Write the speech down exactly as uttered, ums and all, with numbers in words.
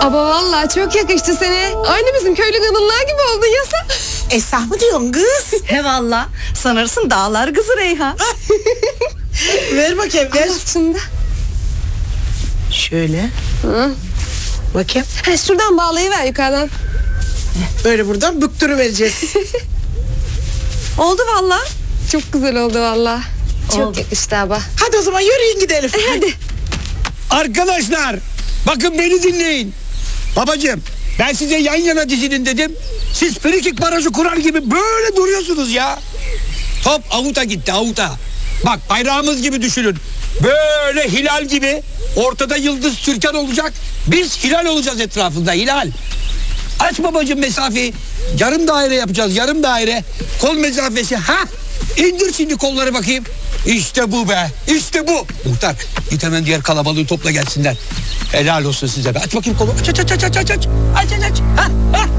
Ama vallahi çok yakıştı sana. Aynı bizim köylü kadınlar gibi oldun ya sen. Esah mı diyorsun kız? He valla. Sanırsın dağlar kızı Reyhan. Ver bakayım ver. Şimdi. Şöyle. Hı. Bakayım. Ha, şuradan bağlayıver yukarıdan. Böyle buradan büktürüvereceğiz. Oldu valla. Çok güzel oldu vallahi. Çok Oldu. yakıştı abla. Hadi o zaman yürüyün gidelim. Hadi. Arkadaşlar bakın beni dinleyin. Babacığım ben size yan yana dizinin dedim. Siz frikik barajı kurar gibi böyle duruyorsunuz ya. Top avuta gitti avuta. Bak bayrağımız gibi düşünün. Böyle hilal gibi ortada yıldız Türkan olacak. Biz hilal olacağız etrafında hilal. Aç babacığım mesafeyi. Yarım daire yapacağız yarım daire. Kol mesafesi ha. İndir şimdi kolları bakayım. İşte bu be. İşte bu. Muhtar git hemen diğer kalabalığı topla gelsinler. Helal olsun size be. Aç bakayım kolu. Aç aç aç aç aç aç. Aç aç aç. Ha, ha.